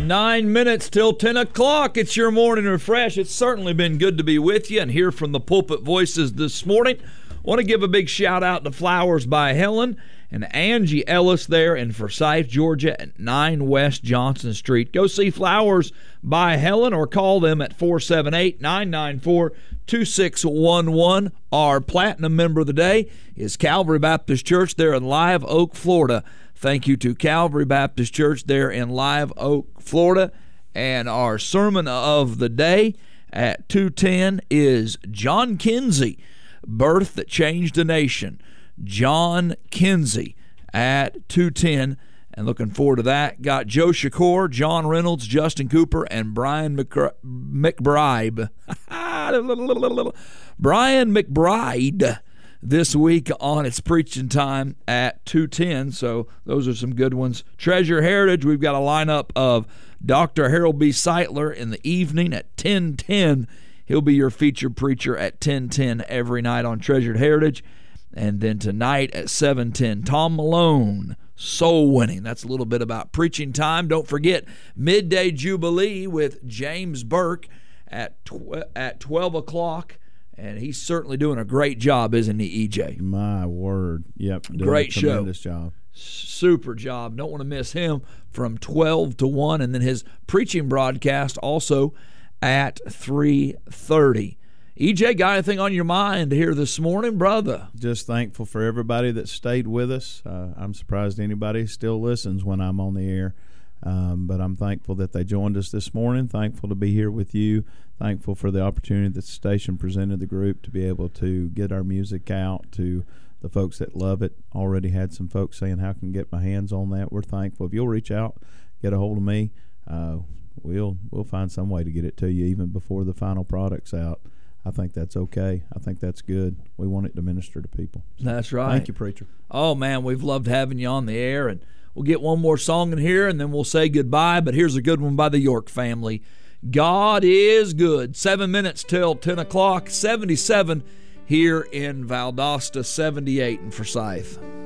9 minutes till 10 o'clock. It's your morning refresh. It's certainly been good to be with you and hear from the pulpit voices this morning. Want to give a big shout out to Flowers by Helen and Angie Ellis there in Forsyth, Georgia at 9 West Johnson Street. Go see Flowers by Helen or call them at 478-994-2611. Our platinum member of the day is Calvary Baptist Church there in Live Oak, Florida. Thank you to Calvary Baptist Church there in Live Oak, Florida. And our sermon of the day at 2:10 is John Kinsey, Birth That Changed a Nation. John Kinsey at 2:10, and looking forward to that. Got Joe Shakur, John Reynolds, Justin Cooper, and Brian McBride. Brian McBride this week on It's Preaching Time at 2:10, so those are some good ones. Treasure Heritage, we've got a lineup of Dr. Harold B. Seitler in the evening at 10:10. He'll be your featured preacher at 10:10 every night on Treasured Heritage. And then tonight at 7:10, Tom Malone, Soul Winning. That's a little bit about preaching time. Don't forget Midday Jubilee with James Burke at 12 o'clock. And he's certainly doing a great job, isn't he, EJ? My word. Yep. Great show. Tremendous job. Super job. Don't want to miss him from 12 to 1. And then his preaching broadcast also at 3:30. EJ, got anything on your mind here this morning, brother? Just thankful for everybody that stayed with us. I'm surprised anybody still listens when I'm on the air. But I'm thankful that they joined us this morning, thankful to be here with you, thankful for the opportunity that the station presented the group to be able to get our music out to the folks that love it. Already had some folks saying, how can I get my hands on that? We're thankful. If you'll reach out, get a hold of me, we'll find some way to get it to you even before the final product's out. I think that's okay. I think that's good. We want it to minister to people. That's right. Thank you, preacher. Oh, man, we've loved having you on the air, and we'll get one more song in here, and then we'll say goodbye. But here's a good one by the York family. God is good. 7 minutes till 10 o'clock, 77 here in Valdosta, 78 in Forsyth.